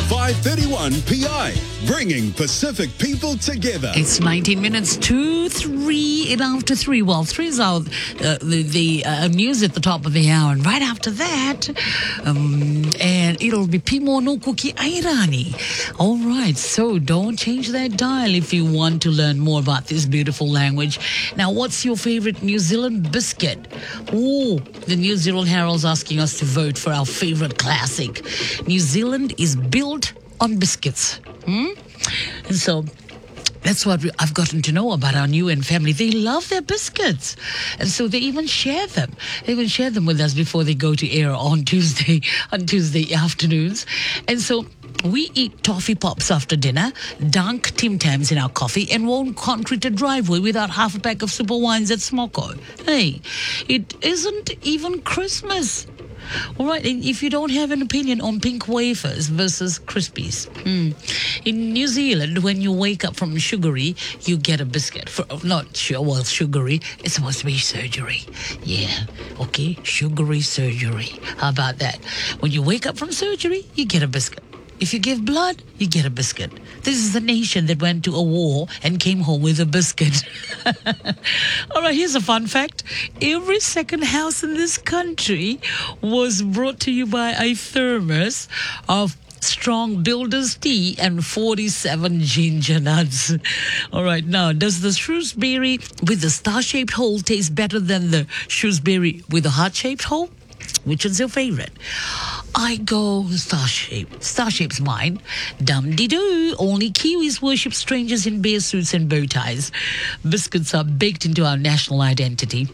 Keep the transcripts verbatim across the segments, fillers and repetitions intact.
five thirty-one P I, bringing Pacific people together. It's nineteen minutes to three in after three. Well, three is out, uh, the, the uh, news at the top of the hour. And right after that, um, and it'll be Pimo no Kuki Airani. All right, so don't change that dial if you want to learn more about this beautiful language. Now, what's your favorite New Zealand biscuit? Oh, the New Zealand Herald's asking us to vote for our favorite classic. New Zealand is built on biscuits. Hmm? And so that's what we, I've gotten to know about our New N family. They love their biscuits. And so they even share them. They even share them with us before they go to air on Tuesday, on Tuesday afternoons. And so we eat toffee pops after dinner, dunk Tim Tams in our coffee, and won't concrete a driveway without half a pack of super wines at Smoko. Hey, it isn't even Christmas. All right, and if you don't have an opinion on pink wafers versus Crispies, hmm. in New Zealand, when you wake up from sugary, you get a biscuit. For, not sure, well, sugary, it's supposed to be surgery. Yeah, okay, sugary surgery. How about that? When you wake up from surgery, you get a biscuit. If you give blood, you get a biscuit. This is the nation that went to a war and came home with a biscuit. All right, here's a fun fact. Every second house in this country was brought to you by a thermos of strong builder's tea and forty-seven ginger nuts. All right, now, does the Shrewsbury with the star-shaped hole taste better than the Shrewsbury with the heart-shaped hole? Which is your favorite? I go star-shaped. Star-shape's mine. Dum-de-doo. Only Kiwis worship strangers in bear suits and bow ties. Biscuits are baked into our national identity.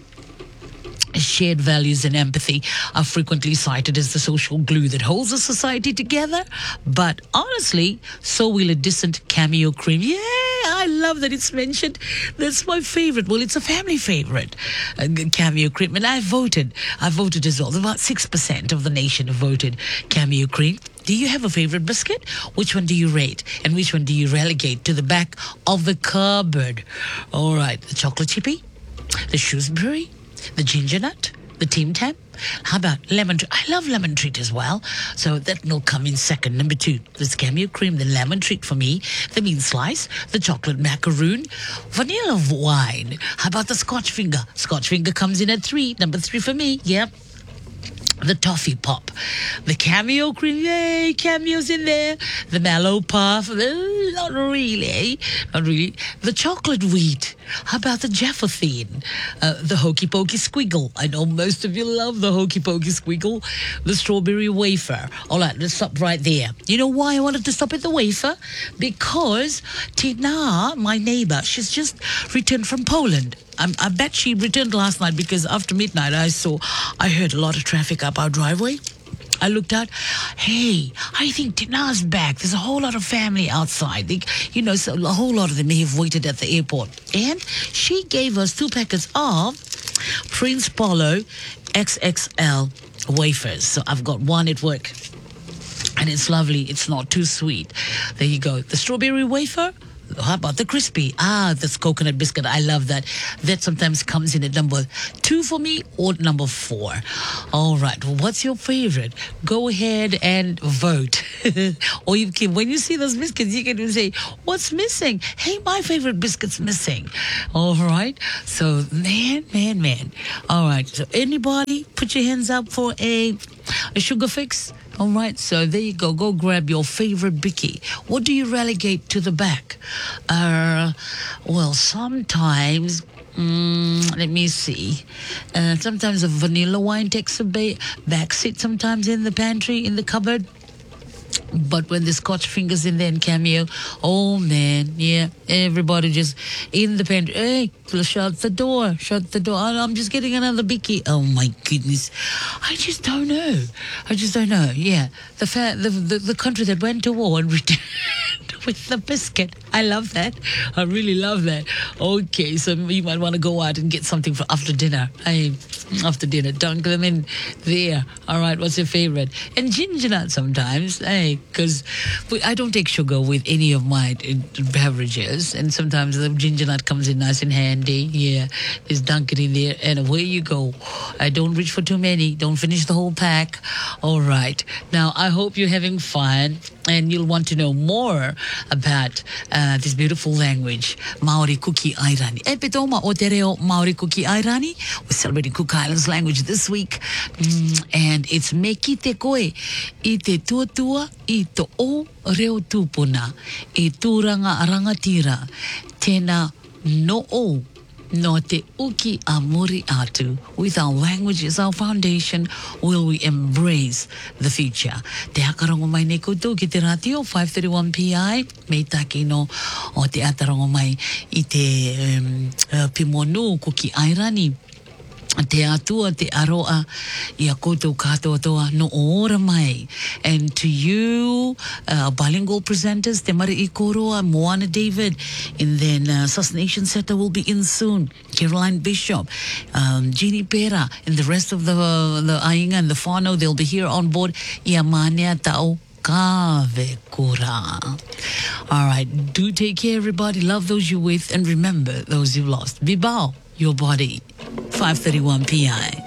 Shared values and empathy are frequently cited as the social glue that holds a society together. But honestly, so will a distant Cameo cream. Yeah, I love that it's mentioned. That's my favorite. Well, it's a family favorite, uh, Cameo cream. And I voted. I voted as well. About six percent of the nation have voted Cameo cream. Do you have a favorite biscuit? Which one do you rate? And which one do you relegate to the back of the cupboard? All right, the chocolate chippy, the Shrewsbury, the ginger nut, the Tim Tam. How about lemon treat? I love lemon treat as well. So that will come in second. Number two, the Cameo cream, the lemon treat for me, the mean slice, the chocolate macaroon, vanilla wine. How about the Scotch finger? Scotch finger comes in at three. Number three for me. Yep. The toffee pop, the Cameo cream, yay, Cameo's in there. The mallow puff, uh, not really, not really. The chocolate wheat, how about the Jefferthine, uh, the hokey pokey squiggle. I know most of you love the hokey pokey squiggle. The strawberry wafer. All right, let's stop right there. You know why I wanted to stop at the wafer? Because Tina, my neighbor, she's just returned from Poland. I, I bet she returned last night because after midnight I saw, I heard a lot of traffic up our driveway. I looked out. Hey, I think Tina's back. There's a whole lot of family outside. They, you know, so a whole lot of them may have waited at the airport. And she gave us two packets of Prince Polo X X L wafers. So I've got one at work. And it's lovely. It's not too sweet. There you go. The strawberry wafer. How about the crispy? Ah, that's coconut biscuit. I love that. That sometimes comes in at number two for me or number four. All right. Well, what's your favorite? Go ahead and vote. Or you can, when you see those biscuits, you can say, what's missing? Hey, my favorite biscuit's missing. All right. So, man, man, man. All right. So, anybody put your hands up for a, a sugar fix? All right, so there you go. Go grab your favorite bicky. What do you relegate to the back? Uh, well, sometimes, mm, let me see. Uh, sometimes a vanilla wine takes a ba- back seat sometimes in the pantry, in the cupboard. But when the Scotch fingers in there and Cameo, oh man, yeah, everybody just in the pantry. Hey, shut the door, shut the door. I'm just getting another bicky. Oh my goodness, I just don't know. I just don't know. Yeah, the fa- the, the the country that went to war and returned with the biscuit. I love that. I really love that. Okay, so you might want to go out and get something for after dinner. I. after dinner. Dunk them in there. All right, what's your favorite? And ginger nut sometimes, hey, because I don't take sugar with any of my uh, beverages, and sometimes the ginger nut comes in nice and handy. Yeah, just dunk it in there, and away you go. I don't reach for too many. Don't finish the whole pack. All right. Now, I hope you're having fun, and you'll want to know more about uh, this beautiful language, Maori Kuki Airani. E petoma o te reo Maori Kuki Airani. We're celebrating Cook Islands language this week, mm, and it's me ki te koe i te tuatua i to o reo tūpuna i tūranga rangatira tēnā no o no te uki a muri atu. With our language as our foundation, will we embrace the future? Te hakarongo mai nei koutou ki te ratio, five thirty-one P I, me taki no o te atarongo mai i te um, uh, pimonu kuki airani. Te atua, te aroa, i a koutou katoa toa no ora mai. And to you, uh, bilingual presenters, te mari I koroa, Moana David, and then uh, Sus Nation Setter will be in soon. Caroline Bishop, um, Jeannie Pera, and the rest of the uh, the Ainga and the whānau, they'll be here on board. Ia manea tau kave kura. All right, do take care, everybody. Love those you're with, and remember those you've lost. Bibao, your body. five thirty-one P I.